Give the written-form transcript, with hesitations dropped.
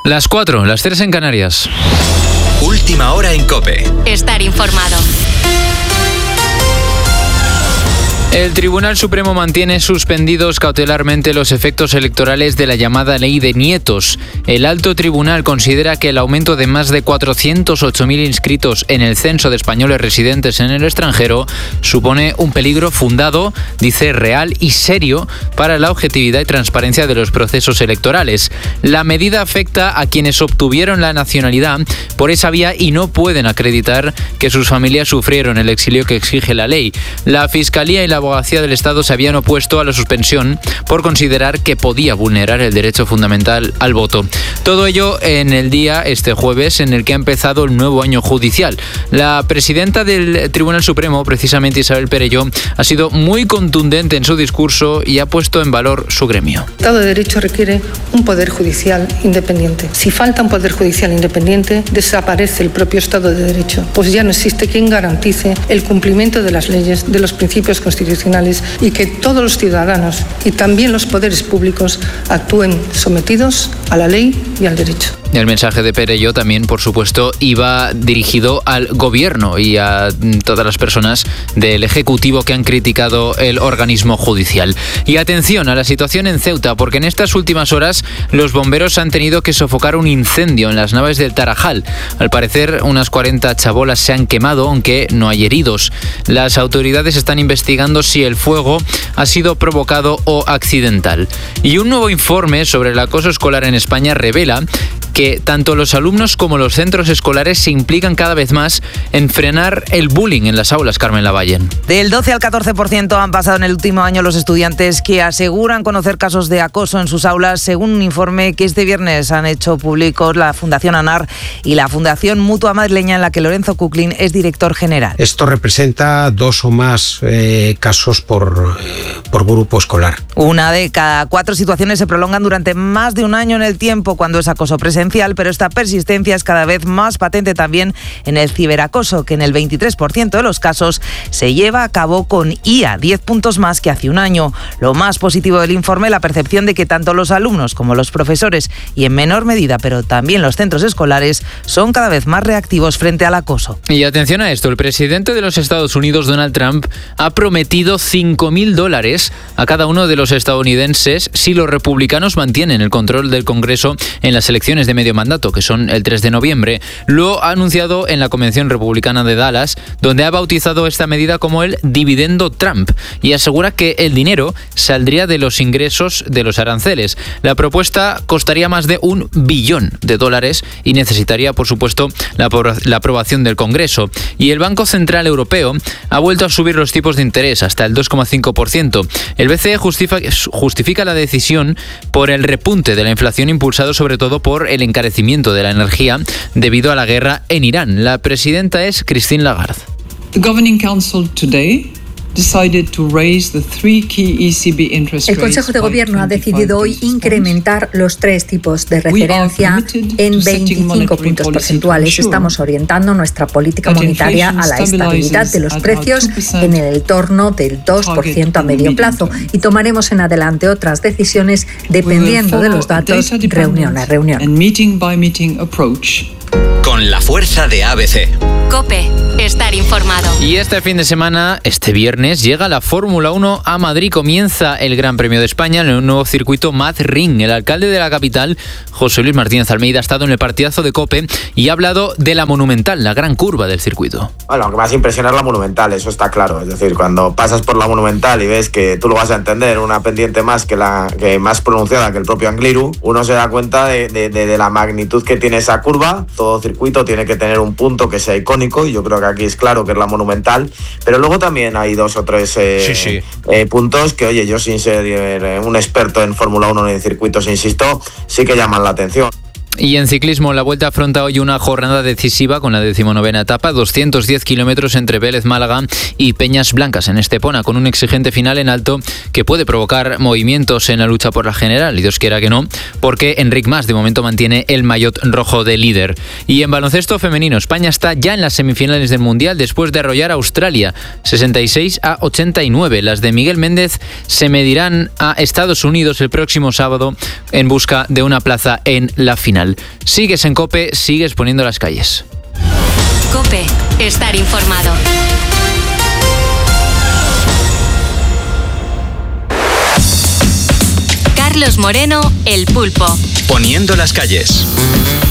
Las 4, las 3 en Canarias. Última hora en COPE. Estar informado. El Tribunal Supremo mantiene suspendidos cautelarmente los efectos electorales de la llamada Ley de Nietos. El Alto Tribunal considera que el aumento de más de 408.000 inscritos en el censo de españoles residentes en el extranjero supone un peligro fundado, dice, real y serio para la objetividad y transparencia de los procesos electorales. La medida afecta a quienes obtuvieron la nacionalidad por esa vía y no pueden acreditar que sus familias sufrieron el exilio que exige la ley. La Fiscalía y la Abogacía del Estado se habían opuesto a la suspensión por considerar que podía vulnerar el derecho fundamental al voto. Todo ello en el día, este jueves, en el que ha empezado el nuevo año judicial. La presidenta del Tribunal Supremo, precisamente Isabel Perelló, ha sido muy contundente en su discurso y ha puesto en valor su gremio. El Estado de Derecho requiere un poder judicial independiente. Si falta un poder judicial independiente, desaparece el propio Estado de Derecho, pues ya no existe quien garantice el cumplimiento de las leyes, de los principios constitucionales y que todos los ciudadanos y también los poderes públicos actúen sometidos a la ley y al derecho. El mensaje de Perelló también, por supuesto, iba dirigido al Gobierno y a todas las personas del Ejecutivo que han criticado el organismo judicial. Y atención a la situación en Ceuta, porque en estas últimas horas los bomberos han tenido que sofocar un incendio en las naves del Tarajal. Al parecer, unas 40 chabolas se han quemado, aunque no hay heridos. Las autoridades están investigando si el fuego ha sido provocado o accidental. Y un nuevo informe sobre el acoso escolar en España revela que tanto los alumnos como los centros escolares se implican cada vez más en frenar el bullying en las aulas, Carmen Lavallen. Del 12 al 14% han pasado en el último año los estudiantes que aseguran conocer casos de acoso en sus aulas, según un informe que este viernes han hecho públicos la Fundación ANAR y la Fundación Mutua Madrileña, en la que Lorenzo Kuklin es director general. Esto representa 2 o más casos por grupo escolar. Una de cada 4 situaciones se prolongan durante más de un año en el tiempo cuando es acoso presencial, pero esta persistencia es cada vez más patente también en el ciberacoso, que en el 23% de los casos se lleva a cabo con IA, 10 puntos más que hace un año. Lo más positivo del informe, la percepción de que tanto los alumnos como los profesores, y en menor medida, pero también los centros escolares, son cada vez más reactivos frente al acoso. Y atención a esto, el presidente de los Estados Unidos, Donald Trump, ha prometido $5.000 a cada uno de los estadounidenses si los republicanos mantienen el control del Congreso en las elecciones de medio mandato, que son el 3 de noviembre. Lo ha anunciado en la Convención Republicana de Dallas, donde ha bautizado esta medida como el dividendo Trump y asegura que el dinero saldría de los ingresos de los aranceles. La propuesta costaría más de $1 billón y necesitaría, por supuesto, la aprobación del Congreso. Y el Banco Central Europeo ha vuelto a subir los tipos de interés hasta el 2,5%. El BCE justifica la decisión por el repunte de la inflación impulsado sobre todo por el encarecimiento de la energía debido a la guerra en Irán. La presidenta es Christine Lagarde. The Governing Council today El Consejo de Gobierno ha decidido hoy incrementar los 3 tipos de referencia en 25 puntos porcentuales. Estamos orientando nuestra política monetaria a la estabilidad de los precios en el entorno del 2% a medio plazo y tomaremos en adelante otras decisiones dependiendo de los datos, reunión a reunión. Con la fuerza de ABC. COPE. Estar informado. Y este fin de semana, este viernes, llega la Fórmula 1 a Madrid. Comienza el Gran Premio de España en un nuevo circuito Madrid. El alcalde de la capital, José Luis Martínez Almeida, ha estado en el partidazo de COPE y ha hablado de la Monumental, la gran curva del circuito. Bueno, lo que más impresiona es la Monumental, eso está claro. Es decir, cuando pasas por la Monumental y ves que tú lo vas a entender, una pendiente más que más pronunciada que el propio Angliru, uno se da cuenta de la magnitud que tiene esa curva. Todo circuito tiene que tener un punto que sea icónico y yo creo que aquí es claro que es la Monumental, pero luego también hay 2 o 3 puntos que, oye, yo sin ser un experto en Fórmula 1 ni en circuitos, insisto, sí que llaman la atención. Y en ciclismo, la Vuelta afronta hoy una jornada decisiva con la 19ª etapa, 210 kilómetros entre Vélez Málaga y Peñas Blancas en Estepona, con un exigente final en alto que puede provocar movimientos en la lucha por la general, y Dios quiera que no, porque Enric Mas de momento mantiene el maillot rojo de líder. Y en baloncesto femenino, España está ya en las semifinales del Mundial después de arrollar a Australia 66-89. Las de Miguel Méndez se medirán a Estados Unidos el próximo sábado en busca de una plaza en la final. final. Sigues en COPE, sigues poniendo las calles. COPE, estar informado. Carlos Moreno, El Pulpo. Poniendo las calles.